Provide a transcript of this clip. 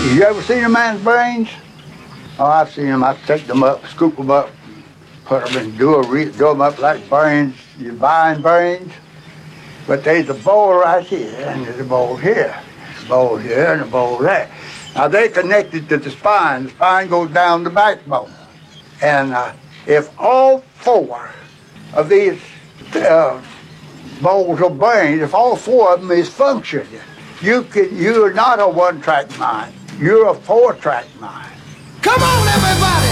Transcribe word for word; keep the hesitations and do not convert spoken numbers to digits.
You ever seen a man's brains? Oh, I've seen them. I take them up, scoop them up, put them in, do, a re- do them up like brains. You're buying brains. But there's a bowl right here, and there's a bowl here. A bowl here and a bowl there. Now, they're connected to the spine. The spine goes down the backbone. And uh, if all four of these uh, bowls of brains, if all four of them is functioning, you can, you're not a one-track mind. You're a four-track mind. Come on, everybody!